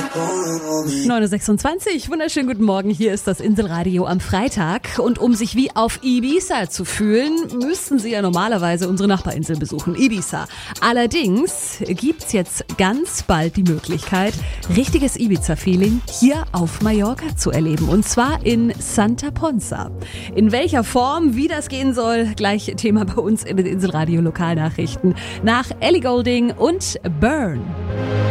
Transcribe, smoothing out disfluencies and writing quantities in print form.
9.26 Uhr, wunderschönen guten Morgen, hier ist das Inselradio am Freitag und um sich wie auf Ibiza zu fühlen, müssten Sie ja normalerweise unsere Nachbarinsel besuchen, Ibiza. Allerdings gibt's jetzt ganz bald die Möglichkeit, richtiges Ibiza-Feeling hier auf Mallorca zu erleben und zwar in Santa Ponsa. In welcher Form, wie das gehen soll, gleich Thema bei uns in den Inselradio Lokalnachrichten nach Ellie Goulding und Burn.